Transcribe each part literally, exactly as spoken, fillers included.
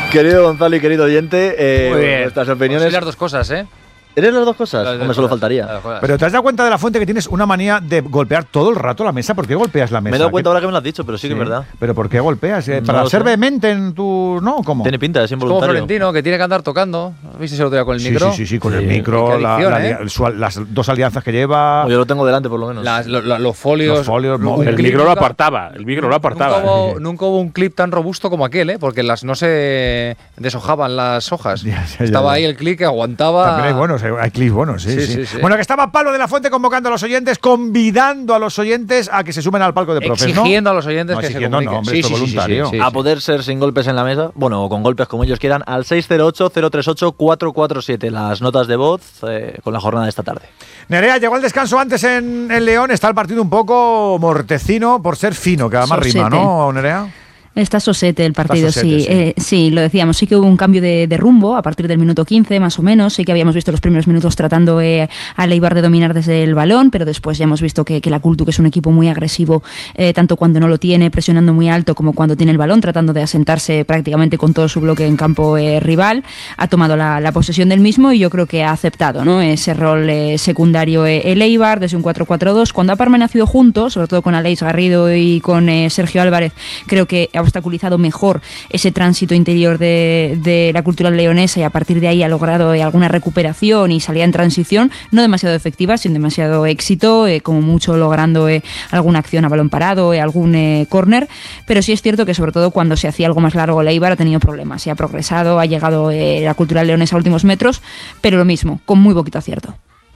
Querido Gonzalo y querido oyente, eh, Muy bien. nuestras opiniones. Pues sí, las dos cosas, ¿eh? ¿Eres las dos cosas? Las dos Hombre, solo cosas, faltaría. las dos cosas. Pero ¿te has dado cuenta de la fuente que tienes una manía de golpear todo el rato la mesa? ¿Por qué golpeas la mesa? Me he dado cuenta ¿Qué- ahora que me lo has dicho, pero sí, que es verdad. ¿Pero por qué golpeas? Eh, No ¿Para lo ser sé. vehemente en tu...? ¿No? ¿Cómo? Tiene pinta, es Es como involuntario. Florentino, que tiene que andar tocando. ¿Viste el otro día con el Sí, micro? sí, sí, sí, con Sí. el micro, Qué la- adicción, la- ¿eh? su- las dos alianzas que lleva, Yo lo tengo delante, por lo menos. Las- lo- lo- los folios. los folios, un móviles. El clip micro lo nunca- apartaba, el micro lo apartaba. Nunca hubo, Sí. nunca hubo un clip tan robusto como aquel, ¿eh? Porque las no se deshojaban las hojas. Ya, ya, ya, Estaba ya. ahí el clip que aguantaba. También hay buenos, hay- hay clips buenos, sí, Sí, sí. sí, sí. Bueno, que estaba Pablo de la Fuente convocando a los oyentes, convidando a los oyentes a que se sumen al palco de profes, ¿no? Exigiendo a los oyentes No, que se exigiendo no, comuniquen. hombre, esto es voluntario. A poder ser sin golpes en la mesa, bueno, o con golpes como ellos quieran, al seis cero ocho, cero tres ocho, cuatro cuatro siete. Las notas de voz eh, con la jornada de esta tarde. Nerea, llegó al descanso antes en, en León, está el partido un poco mortecino por ser fino, que además Sosete. rima, ¿no, Nerea? Está sosete el partido, Está sí. sosete, sí. Eh, sí, lo decíamos, sí que hubo un cambio de, de rumbo a partir del minuto quince, más o menos. Sí que habíamos visto los primeros minutos tratando eh, a Leibar de dominar desde el balón, pero después ya hemos visto que, que la Cultu, que es un equipo muy agresivo, eh, tanto cuando no lo tiene, presionando muy alto, como cuando tiene el balón, tratando de asentarse prácticamente con todo su bloque en campo eh, rival, ha tomado la, la posesión del mismo y yo creo que ha aceptado, ¿no?, ese rol eh, secundario eh, el Eibar desde un cuatro cuatro dos. Cuando ha permanecido juntos, sobre todo con Aleix Garrido y con eh, Sergio Álvarez, creo que ha obstaculizado mejor ese tránsito interior de, de la cultura leonesa y a partir de ahí ha logrado eh, alguna recuperación y salida en transición, no demasiado efectiva, sin demasiado éxito, eh, como mucho logrando eh, alguna acción a balón parado, eh, algún eh, córner, pero sí es cierto que sobre todo cuando se hacía algo más largo el Eibar ha tenido problemas, se ha progresado, ha llegado eh, la cultura leonesa a últimos metros, pero lo mismo, con muy poquito acierto.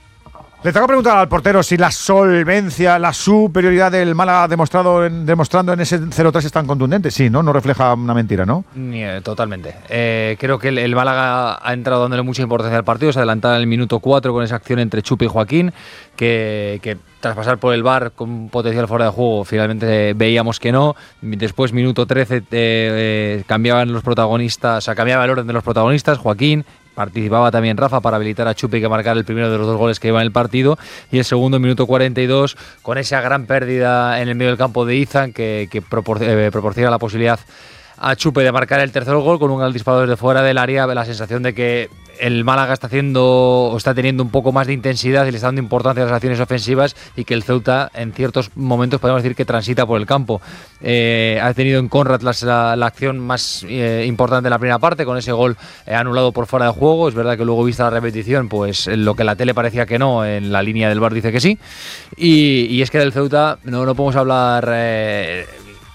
Le tengo que preguntar al portero si la solvencia, la superioridad del Málaga demostrado en, demostrando en ese cero tres es tan contundente. Sí, ¿no? No refleja una mentira, ¿no? Ni, eh, totalmente. Eh, creo que el, el Málaga ha entrado dándole mucha importancia al partido. Se adelantaba en el minuto cuatro con esa acción entre Chupe y Joaquín, que, que tras pasar por el V A R con un potencial fuera de juego, finalmente eh, veíamos que no. Después, minuto trece, eh, eh, cambiaban los protagonistas, o sea, cambiaba el orden de los protagonistas. Joaquín, participaba también Rafa para habilitar a Chupe y que marcar el primero de los dos goles que iba en el partido, y el segundo, minuto cuarenta y dos, con esa gran pérdida en el medio del campo de Izan que, que propor- eh, proporciona la posibilidad a Chupe de marcar el tercer gol con un gran disparo desde fuera del área. La sensación de que el Málaga está haciendo o está teniendo un poco más de intensidad y le está dando importancia a las acciones ofensivas, y que el Ceuta en ciertos momentos podemos decir que transita por el campo. Eh, ha tenido en Conrad la, la, la acción más eh, importante de la primera parte con ese gol eh, anulado por fuera de juego. Es verdad que luego, vista la repetición, pues lo que en la tele parecía que no, en la línea del V A R dice que sí, y, y es que del Ceuta no, no podemos hablar eh,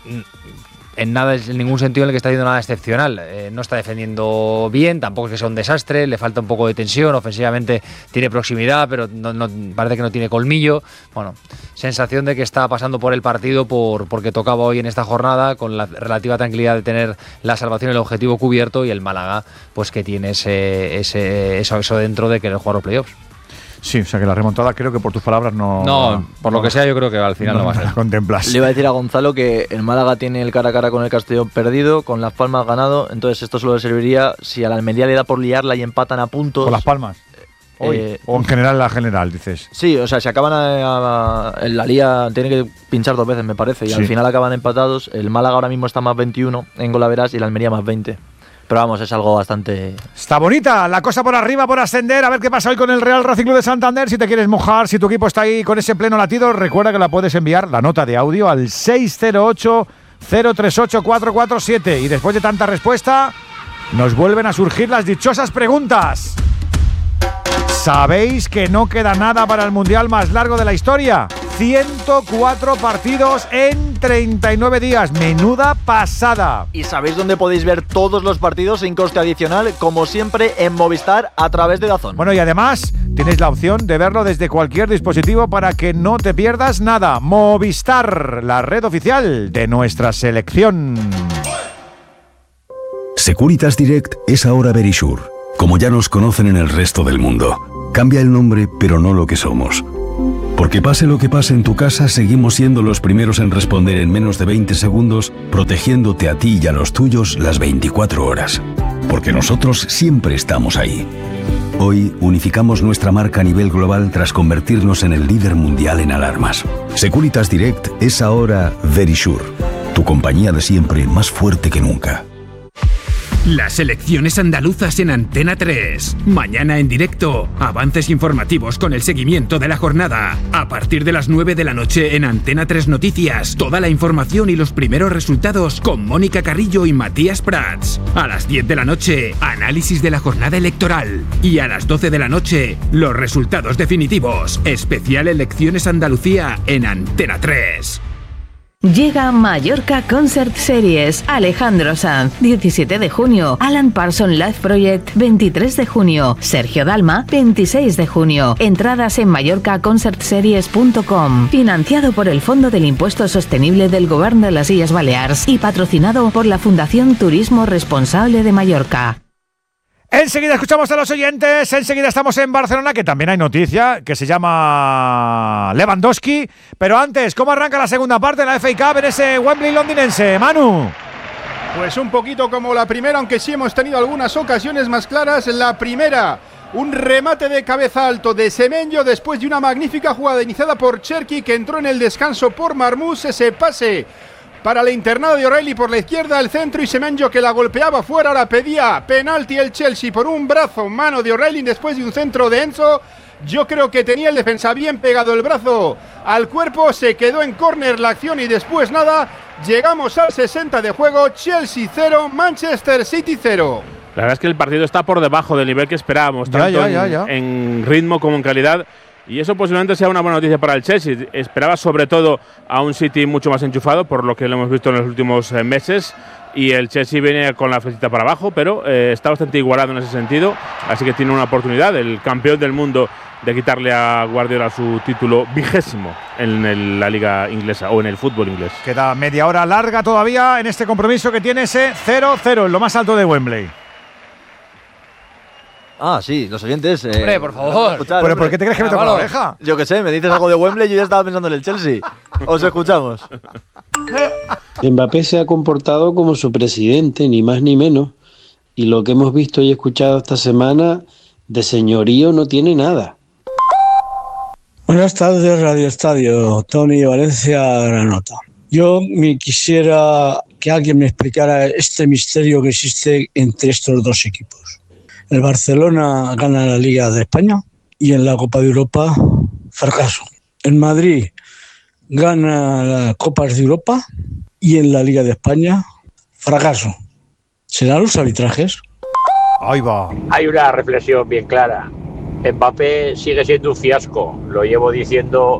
en nada, en ningún sentido en el que está haciendo nada excepcional. Eh, no está defendiendo bien, tampoco es que sea un desastre, le falta un poco de tensión, ofensivamente tiene proximidad, pero no, no, parece que no tiene colmillo. Bueno, sensación de que está pasando por el partido por porque tocaba hoy en esta jornada, con la relativa tranquilidad de tener la salvación y el objetivo cubierto, y el Málaga, pues que tiene ese, ese eso, eso dentro de querer jugar los playoffs. Sí, o sea que la remontada, creo que por tus palabras no... No, por lo que sea, yo creo que al final no, no va a ser. la contemplas. Le iba a decir a Gonzalo que el Málaga tiene el cara a cara con el Castellón perdido, con Las Palmas ganado, entonces esto solo le serviría si a la Almería le da por liarla y empatan a puntos. Con Las Palmas. Hoy. Eh, o en general, la general, dices. Sí, o sea, si acaban a, a, en la liga, tiene que pinchar dos veces, me parece, y Sí. al final acaban empatados. El Málaga ahora mismo está más veintiuno en golaveras y el Almería más veinte. Pero vamos, es algo bastante... Está bonita la cosa por arriba, por ascender. A ver qué pasa hoy con el Real Racing Club de Santander. Si te quieres mojar, si tu equipo está ahí con ese pleno latido, recuerda que la puedes enviar, la nota de audio, al seis cero ocho, cero tres ocho, cuatro cuatro siete. Y después de tanta respuesta, nos vuelven a surgir las dichosas preguntas. ¿Sabéis que no queda nada para el mundial más largo de la historia? ciento cuatro partidos en treinta y nueve días. Menuda pasada. ¿Y sabéis dónde podéis ver todos los partidos sin coste adicional? Como siempre, en Movistar, a través de DAZN. Bueno, y además tienes la opción de verlo desde cualquier dispositivo para que no te pierdas nada. Movistar, la red oficial de nuestra selección. Securitas Direct es ahora Verisure, como ya nos conocen en el resto del mundo. Cambia el nombre, pero no lo que somos. Porque pase lo que pase en tu casa, seguimos siendo los primeros en responder en menos de veinte segundos, protegiéndote a ti y a los tuyos las veinticuatro horas. Porque nosotros siempre estamos ahí. Hoy unificamos nuestra marca a nivel global tras convertirnos en el líder mundial en alarmas. Securitas Direct es ahora Verisure, tu compañía de siempre más fuerte que nunca. Las elecciones andaluzas en Antena tres. Mañana en directo, avances informativos con el seguimiento de la jornada. A partir de las nueve de la noche en Antena tres Noticias, toda la información y los primeros resultados con Mónica Carrillo y Matías Prats. A las diez de la noche, análisis de la jornada electoral. Y a las doce de la noche, los resultados definitivos. Especial Elecciones Andalucía en Antena tres. Llega Mallorca Concert Series. Alejandro Sanz, diecisiete de junio. Alan Parsons Live Project, veintitrés de junio. Sergio Dalma, veintiséis de junio. Entradas en mallorca concert series punto com. Financiado por el Fondo del Impuesto Sostenible del Gobierno de las Illes Baleares y patrocinado por la Fundación Turismo Responsable de Mallorca. Enseguida escuchamos a los oyentes, enseguida estamos en Barcelona, que también hay noticia, que se llama Lewandowski, pero antes, ¿cómo arranca la segunda parte en la F A Cup en ese Wembley londinense, Manu? Pues un poquito como la primera, aunque sí hemos tenido algunas ocasiones más claras. La primera, un remate de cabeza alto de Semenyo después de una magnífica jugada iniciada por Cherki, que entró en el descanso por Marmús. Ese pase para el internado de O'Reilly por la izquierda, el centro, y Semenyo que la golpeaba fuera. Ahora pedía penalti el Chelsea por un brazo, mano de O'Reilly después de un centro de Enzo. Yo creo que tenía el defensa bien pegado el brazo al cuerpo, se quedó en córner la acción y después nada. Llegamos al sesenta de juego, Chelsea cero, Manchester City cero. La verdad es que el partido está por debajo del nivel que esperábamos, tanto ya, ya, ya, ya. En, en ritmo como en calidad. Y eso posiblemente sea una buena noticia para el Chelsea. Esperaba sobre todo a un City mucho más enchufado, por lo que lo hemos visto en los últimos eh, meses. Y el Chelsea viene con la flechita para abajo, pero eh, está bastante igualado en ese sentido. Así que tiene una oportunidad, el campeón del mundo, de quitarle a Guardiola su título vigésimo en el, la liga inglesa o en el fútbol inglés. Queda media hora larga todavía en este compromiso que tiene ese cero cero, en lo más alto de Wembley. Ah, sí, los oyentes. Eh, Hombre, por favor. Escuchar, ¿Pero hombre. por qué te crees que me toca la oreja? Yo qué sé, me dices algo de Wembley y yo ya estaba pensando en el Chelsea. Os escuchamos. Mbappé se ha comportado como su presidente, ni más ni menos. Y lo que hemos visto y escuchado esta semana, de señorío no tiene nada. Buenas tardes, Radio Estadio. Tony Valencia, Granota. Yo me quisiera que alguien me explicara este misterio que existe entre estos dos equipos. El Barcelona gana la Liga de España y en la Copa de Europa, fracaso. El Madrid gana las Copas de Europa y en la Liga de España, fracaso. ¿Serán los arbitrajes? Ahí va. Hay una reflexión bien clara. Mbappé sigue siendo un fiasco. Lo llevo diciendo